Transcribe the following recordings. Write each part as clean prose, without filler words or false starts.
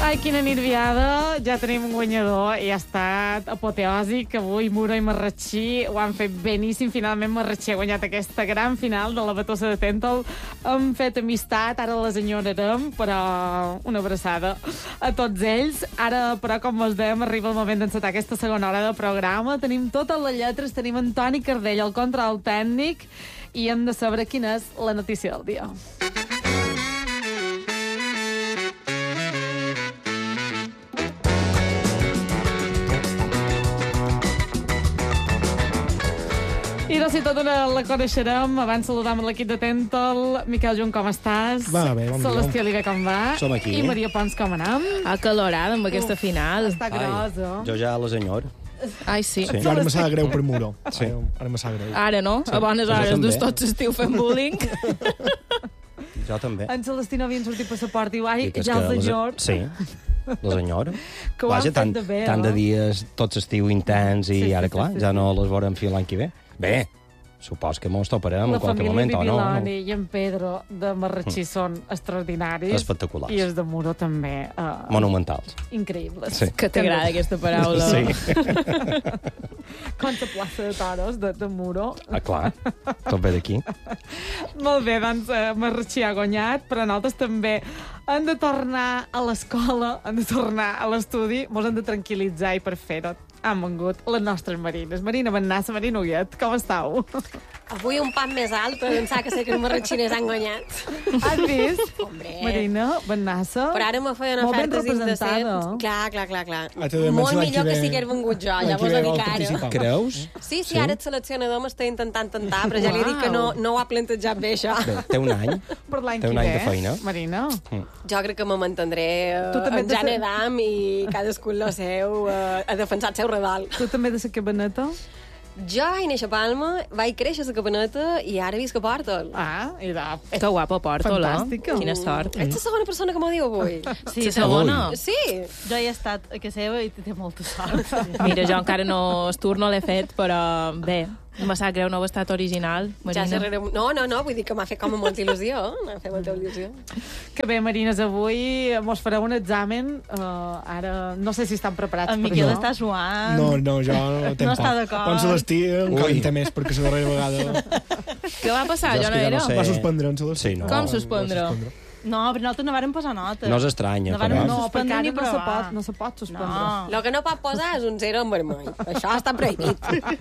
Ai, quina nirviada. Ja tenim un guanyador i ha estat apoteòsic. Avui Muro i Marratxí ho han fet beníssim. Finalment Marratxí ha guanyat aquesta gran final de la Batossa de Tèntol. Hem fet amistat, ara les enyorarem, però una abraçada a tots ells. Ara, però, com us dèiem, arriba el moment d'encetar aquesta segona hora de programa. Tenim totes les lletres, tenim en Toni Cardell, el control tècnic, i hem de saber quina és la notícia del dia. I de si tot la coneixerem, abans saludam l'equip de Tèntol. Miquel Junt, com estàs? Va bé, bon dia. Celestí Oliver, com va? Som aquí. I Maria Pons, com anem? Acalorada amb aquesta final. Està grossa. Jo ja la senyor. Ai, sí. Jo ara me sap greu per Muro. Sí. Ara me sap greu. Ara no, a bones Jo hores, també. dus tots estiu fent bullying. Jo també. En Celestí no havien sortit passaport i ai, Dic, és ja que el senyor. Sí, la senyora. Que ho han fet tant, de bé, tant de no? dies, tots estiu intens, i Sí, ara, sí, clar, sí, ja sí. no les veurem fer l'any que ve. Bé, supos que mos toparem La en qualque família moment, o no? Bibiloni i en Pedro de Marratxí són extraordinaris. Espectaculars. I els de Muro també. Monumentals. Increïbles. Sí. Que t'agrada aquesta paraula. Sí. Com la plaça de toros de Muro. Ah, clar, tot ve d'aquí. Molt bé, doncs Marratxí ha guanyat, però nosaltres també hem de tornar a l'escola, hem de tornar a l'estudi, mos hem de tranquil·litzar i per fer-ho han vengut les nostres marines. Marina Bennassa, Marina Ullet, com estàu? Avui un pan més alt per pensar que sé que els marratxiners han guanyat. Has vist? Hombre. Marina Bennassa. Però ara me feien Molt ben ofertes representada. indecents. Clar. Ah, te demano Molt l'any millor que que ve- si hagués vengut jo, l'any que llavors ve ho dic vol ara. participar. Creus? Sí, Sí? ara el seleccionador m'està intentant tentar, però ja li he dit que no ho ha plantejat bé, això. Bé, té un any. Per l'any Té que un any ve, de feina. Marina. Jo crec que me mantendré Tu també en has de Jan ser- Edam i cadascú el seu, a defensar el seu redal. Tu també de ser cabaneta? Jo vaig néixer a Palma, vaig créixer a la Cabaneta i ara visc a Pòrtol. Ah, i de... Que guapa Pòrtola. Fantàstica. Quina sort. Ets la segona persona que m'ho diu avui. Sí, la segona. Sí. Jo he estat a casa seva i té molta sort. Mira, jo encara no, el tour no l'he fet, però bé, me sap greu no haver estat original, Ja Marina. darrere... No, vull dir que m'ha fet com a molta il·lusió. M'ha fet molta il·lusió. Que bé, Marines, avui mos fareu un examen. Ara no sé si estan preparats En per Miquel això. està suant. No, jo no tenc No por. està d'acord. Quan Celestí encara Ui. en té més, perquè la darrera vegada Què va passar? Jo és Jo no que ja era. no sé. va suspendre en Celestí. Sí, no. Com suspendre? No, però nosaltres no vàrem posar nota. No és estranya, No però... vàrem No, perquè suspendre ara ni no se provar. pot, no se pot suspendre. No. El que no pot posar és un 0 en vermell. Això està prohibit.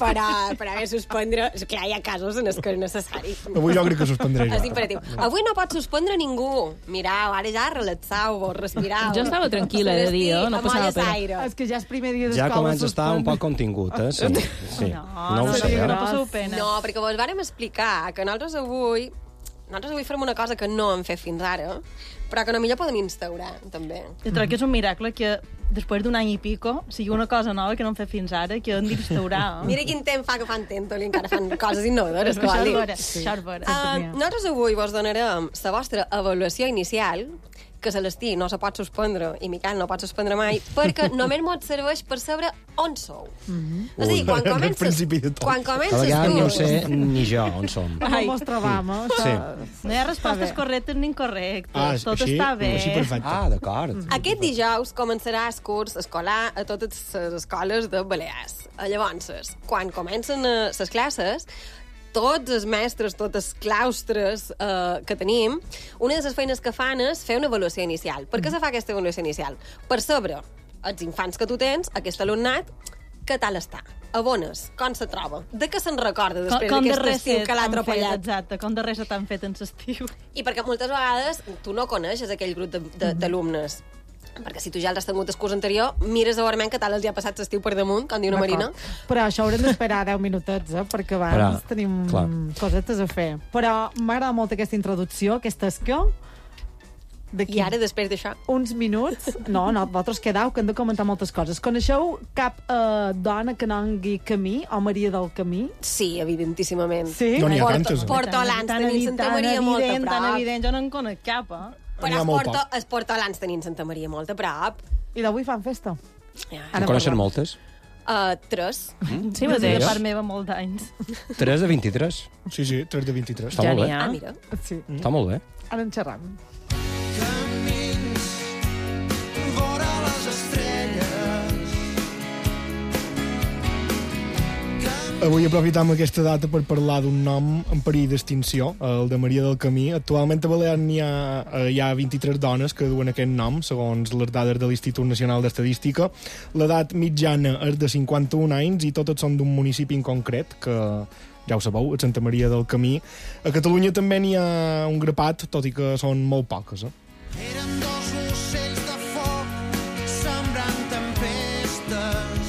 Per haver suspendre... És clar, hi ha casos en els que és necessari. Avui jo crec que suspendré És jo. imperatiu. Avui no pot suspendre ningú. Mirau, ara ja relaxau-vos, respirau. Jo estava tranquil·la, he de dir, no passava pena. És que ja és primer dia Ja d'escola. comença a estar un poc contingut, eh? Sí, sí. No ho sé, no eh? passeu pena. No, perquè vos vàrem explicar que nosaltres avui farem una cosa que no hem fet fins ara, però que millor podem instaurar, també. Jo crec que és un miracle que després d'un any i pico sigui una cosa nova que no hem fet fins ara, que hem d'instaurar. Mira quin temps fa que fan Tèntol i encara fan coses innovadores, que Això vol és dir. vera, això és vera. Nosaltres avui vos donarem la vostra avaluació inicial, que Celestí no se pot suspendre i Miquel no pot suspendre mai, perquè només mos serveix per saber on sou. És a dir, quan Al comences, principi de tot. quan Cada comences vegada tu... no sé ni jo on som. No mos trobam, això. No hi ha respostes bé. correctes ni incorrectes. Ah, Tot així, està bé. així perfecte. Ah, d'acord. Aquest dijous començarà el curs escolar a totes les escoles de Balears. Llavors, quan comencen les classes, tots els mestres, tots els claustres que tenim, una de les feines que fan és fer una avaluació inicial. Per què se fa aquesta avaluació inicial? Per saber els infants que tu tens, aquest alumnat, què tal està? A bones, com se troba? De què se'n recorda després Com de d'aquest res estiu que l'ha atropellat? exacte, com de res t'han fet en l'estiu. I perquè moltes vegades tu no coneixes aquell grup d'alumnes. Perquè si tu ja els has tingut el curs anterior, mires segurament que tal els hi ha passat l'estiu per damunt, com diu una Marina. Però això haurem d'esperar 10 minutets, perquè abans Però, tenim clar. cosetes a fer. Però m'agrada molt aquesta introducció, aquesta esquio. I ara, després d'això... Uns minuts, vosaltres quedau, que hem de comentar moltes coses. Coneixeu cap dona que nongui camí, o Maria del Camí? Sí, evidentíssimament. Sí? No n'hi ha tantes. Portolans tenim Santa Maria molt a prop. Tan evident, jo no en conec cap, Però N'hi ha molt poc. els portolans tenim Santa Maria molt a prop. I d'avui fan festa. Ja. Ara En coneixen parlem. moltes? 3. Sí, De mateix. part meva, molts anys. 3 de 23. Sí, 3 de 23. Està Ja molt n'hi bé. ha. Ah, mira. Sí, Està molt bé. ara en xerram. Camins vora Avui aprofitam aquesta data per parlar d'un nom en perill d'extinció, el de Maria del Camí. Actualment a Balears hi ha 23 dones que duen aquest nom, segons les dades de l'Institut Nacional d'Estadística. L'edat mitjana és de 51 anys i totes són d'un municipi en concret, que ja ho sabeu, a Santa Maria del Camí. A Catalunya també n'hi ha un grapat, tot i que són molt poques. Eren dos ocells de foc sembrant tempestes.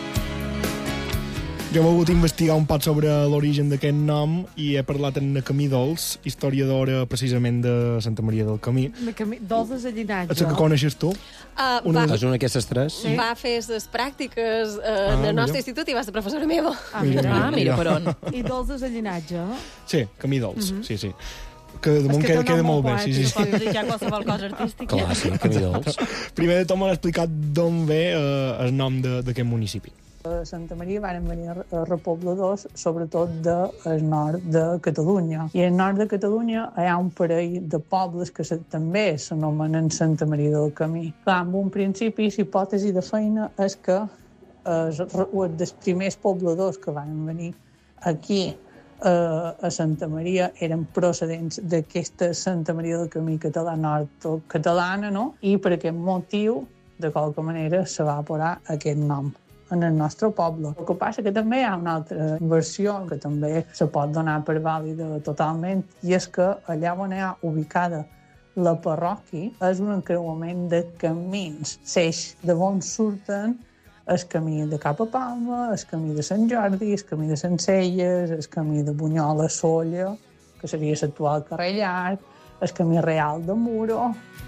Jo he volgut investigar un poc sobre l'origen d'aquest nom i he parlat amb na Camí Dols, historiadora precisament de Santa Maria del Camí. Dols és el llinatge. És que coneixes tu? Va, És una d'aquestes tres? Sí. va fer les pràctiques en el nostre institut i va ser professora meva. Mira per on. I Dols és el llinatge. Sí, Camí Dols, sí, sí. Que de moment té un queda nom molt bé, molt sí, sí. Pot dedicar qualsevol cosa artística. Clar, sí, Camí Dols. Primer de tot m'ha explicat d'on ve el nom d'aquest municipi. A Santa Maria van venir repobladors, sobretot del nord de Catalunya. I al nord de Catalunya hi ha un parell de pobles que també s'anomenen Santa Maria del Camí. Clar, en un principi, l'hipòtesi de feina és que els primers pobladors que van venir aquí a Santa Maria eren procedents d'aquesta Santa Maria del Camí nord-catalana, no? I per aquest motiu, de qualque manera, se va posar aquest nom en el nostre poble. El que passa que també hi ha una altra versió que també se pot donar per vàlida totalment, i és que allà on hi ha ubicada la parròquia és un encreuament de camins, l'eix d'on surten el camí de Cap a Palma, el camí de Sant Jordi, el camí de Sencelles, el camí de Bunyola a Sóller, que seria l'actual carrer Llarg, el camí real de Muro.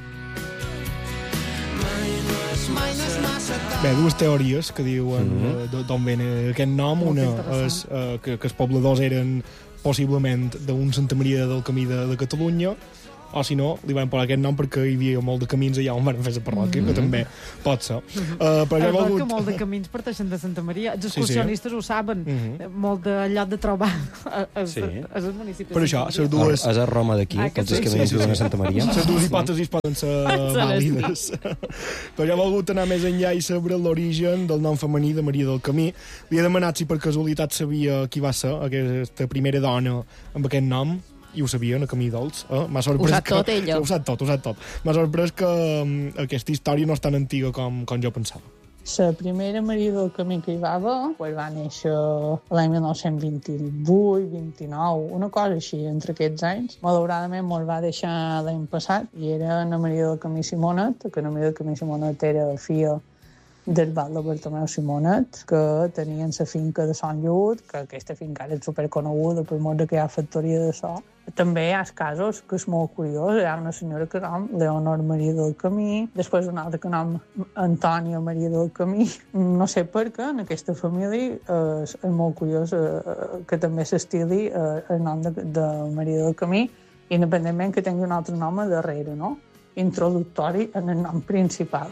Bé, dues teories que diuen d'on ve aquest nom. Una és que els pobladors eren possiblement d'un Santa Maria del Camí de Catalunya, o si no, li van posar aquest nom perquè hi havia molt de camins allà on van fer la parròquia, que també pot ser. Però ja he volgut... que molt de camins parteixen de Santa Maria. Els excursionistes ho saben. Molt de lloc de trobar és el municipi. Per això, les dues... És a Roma d'aquí, tots els camins que duen a Santa Maria. Les dues hipòtesis poden ser vàlides. Però ja he volgut anar més enllà i saber l'origen del nom femení de Maria del Camí. Li he demanat si per casualitat sabia qui va ser aquesta primera dona amb aquest nom, i ho sabia, a Camí Dols. M'ha sorprès Ho sap tot, ella. Ho sap tot. M'ha sorprès que aquesta història no és tan antiga com jo pensava. La primera Maria del Camí que hi va haver va néixer l'any 1928-29, una cosa així, entre aquests anys. Malauradament me'l va deixar l'any passat i era la Maria del Camí Simonet, que la Maria del Camí Simonet era filla del batlle Bartomeu Simonet, que tenien la finca de Sant Llut, que aquesta finca ara és superconeguda per molt que hi ha factoria de so. També hi ha casos que és molt curiós. Hi ha una senyora que nom Leonor Maria del Camí, després una altra que nom Antònia Maria del Camí. No sé per què en aquesta família és molt curiós que també s'estili el nom de Maria del Camí, independentment que tingui un altre nom a darrere, no? Introductori en el nom principal.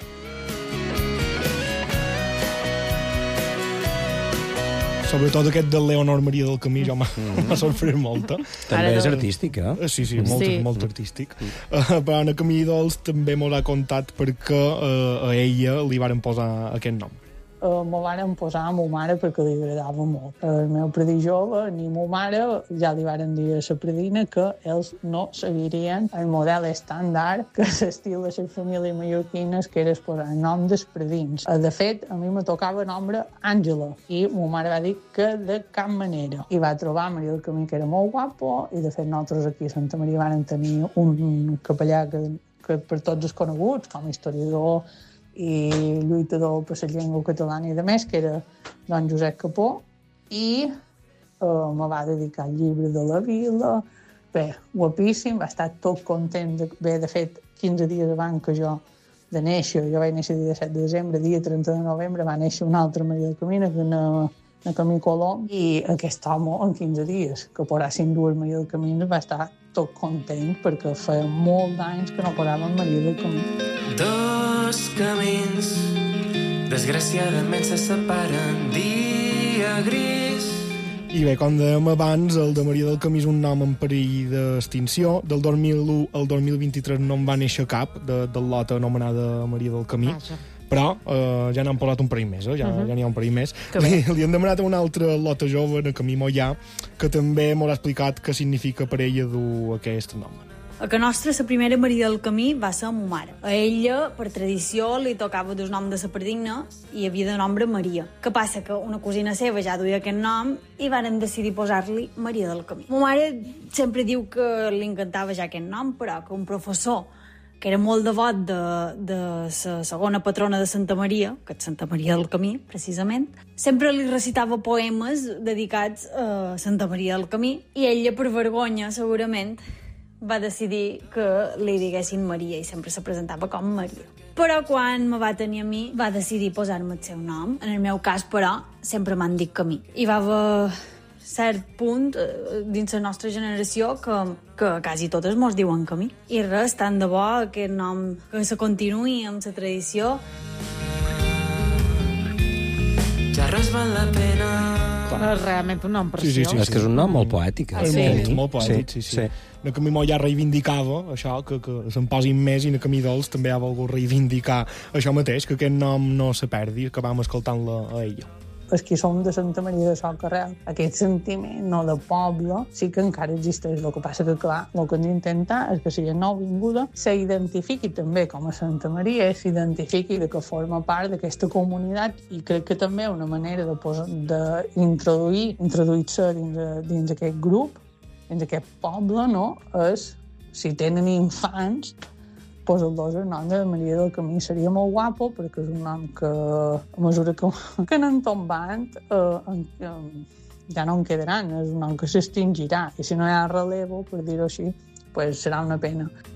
Sobretot aquest de Leonor Maria del Camí ja m'ha sorprès molt. També és artístic, eh? Sí, molt artístic. Però Anna Camí Dols també m'ho ha contat perquè a ella li varen posar aquest nom. Me varen posar a ma mare perquè li agradava molt. El meu predí jove, ni ma mare, ja li varen dir a la predina que ells no seguirien el model estàndard que s'estil de les famílies mallorquines, que era posar el nom dels predins. De fet, a mi me tocava el nombre Àngela, i ma mare va dir que de cap manera. I va trobar Maria del Camí, que era molt guapo, i de fet nosaltres aquí a Santa Maria varen tenir un capellà que per tots els coneguts, com a historiador i lluitador per la llengua catalana i de més, que era don Josep Capó, i me va dedicar al llibre de la vila. Bé, guapíssim, va estar tot content. De fet, 15 dies abans que jo de néixer, jo vaig néixer el dia 7 de desembre, dia 30 de novembre, va néixer una altra Maria del Camí, a Camí Colom, i aquest home en 15 dies, que posassin dues Maria del Camí, va estar tot content perquè feia molt d'anys que no posaven Maria del Camí. Dos camins desgraciadament se separen, dia gris. I bé, com dèiem abans, el de Maria del Camí és un nom en perill d'extinció. Del 2001 al 2023 no en va néixer cap del lot anomenada Maria del Camí. però ja n'han parlat un parell més, ja n'hi ha un parell més. Li han demanat a una altra lota jove, en el Camí Mollà, que també m'ho ha explicat què significa per ella dur aquest nom. A que nostra, la primera Maria del Camí va ser ma mare. A ella, per tradició, li tocava el nom de la predina i havia de nombre Maria. Que passa que una cosina seva ja duia aquest nom i varen decidir posar-li Maria del Camí. Ma mare sempre diu que li encantava ja aquest nom, però que un professor que era molt devot de la segona patrona de Santa Maria, que és Santa Maria del Camí, precisament, sempre li recitava poemes dedicats a Santa Maria del Camí i ella, per vergonya, segurament, va decidir que li diguessin Maria i sempre se presentava com Maria. Però quan me va tenir a mi, va decidir posar-me el seu nom. En el meu cas, però, sempre m'han dit Camí. I va haver cert punt dins la nostra generació que quasi totes mos diuen Camí. I res, tant de bo aquest nom que se continuï amb la tradició. Ja res val la pena. Realment un nom preciós. Sí. És que és un nom molt poètic. Molt poètic, sí. En el Camí Mollà reivindicava això, que se'n posin més, i en el Camí Dolç també ha volgut reivindicar això mateix, que aquest nom no se perdi, que vam escoltant-la a ella. Els que som de Santa Maria de Socarrel, aquest sentiment no de poble sí que encara existeix. El que passa que, clar, el que hem d'intentar és que si la nouvinguda s'identifiqui també com a Santa Maria, s'identifiqui que forma part d'aquesta comunitat, i crec que també una manera d'introduir-se dins aquest grup, dins aquest poble, no? És, si tenen infants, pues el nom de Maria del Camí seria molt guapo, perquè és un nom que, a mesura que anem tombant, ja no en quedaran, és un nom que s'extingirà, i si no hi ha relevo, per dir-ho així, pues serà una pena.